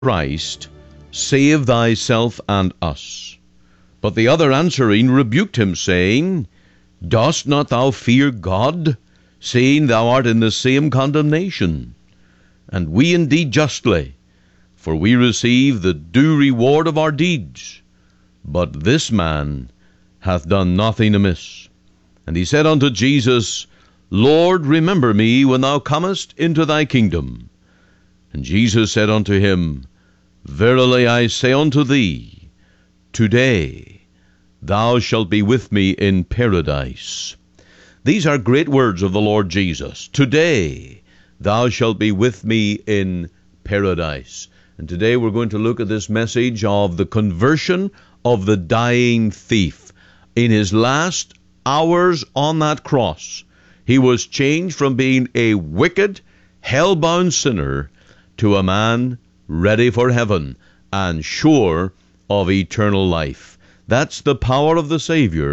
Christ, save thyself and us. But the other answering rebuked him, saying, Dost not thou fear God, seeing thou art in the same condemnation? And we indeed justly, for we receive the due reward of our deeds. But this man hath done nothing amiss. And he said unto Jesus, Lord, remember me when thou comest into thy kingdom. And Jesus said unto him, Verily I say unto thee, today thou shalt be with me in paradise. These are great words of the Lord Jesus. Today thou shalt be with me in paradise. And today we're going to look at this message of the conversion of the dying thief. In his last hours on that cross, he was changed from being a wicked, hell-bound sinner to a man ready for heaven and sure of eternal life. That's the power of the Savior